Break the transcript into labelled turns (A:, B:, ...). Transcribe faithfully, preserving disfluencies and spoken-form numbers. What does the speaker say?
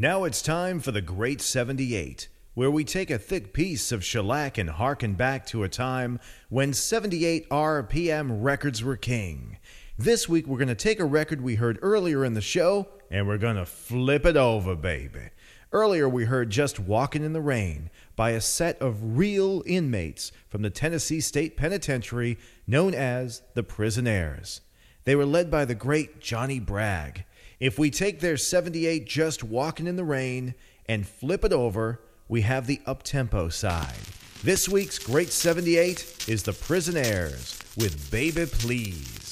A: Now it's time for the Great seventy-eight, where we take a thick piece of shellac and harken back to a time when seventy-eight R P M records were king. This week we're going to take a record we heard earlier in the show, and we're going to flip it over, baby. Earlier we heard Just Walkin' in the Rain by a set of real inmates from the Tennessee State Penitentiary known as the Prisonaires. They were led by the great Johnny Bragg. If we take their seventy-eight Just Walkin' in the Rain and flip it over, we have the up-tempo side. This week's Great seventy-eight is the Prisonaires with Baby Please.